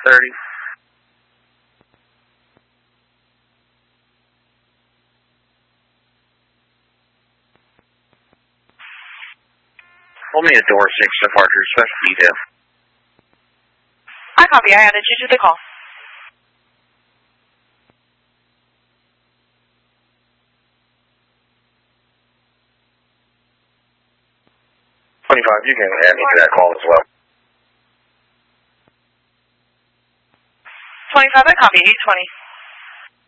30. Hold me at door 6, departure, special detail. I copy. I added you to the call. You can add me to that call as well. 25, I copy. 820.